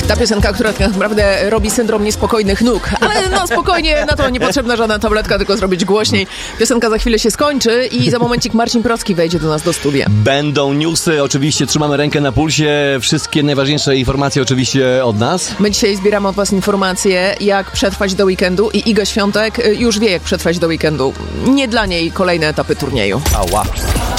Ta piosenka, która tak naprawdę robi syndrom niespokojnych nóg. Ale no spokojnie, na to niepotrzebna żadna tabletka, tylko zrobić głośniej. Piosenka za chwilę się skończy i za momencik Marcin Procki wejdzie do nas do studia. Będą newsy, oczywiście trzymamy rękę na pulsie. Wszystkie najważniejsze informacje oczywiście od nas. My dzisiaj zbieramy od was informacje, jak przetrwać do weekendu i Iga Świątek już wie, jak przetrwać do weekendu. Nie dla niej kolejne etapy turnieju. Ała.